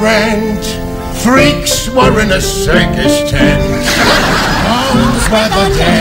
rent. Freaks were in a circus tent. Bones by the day.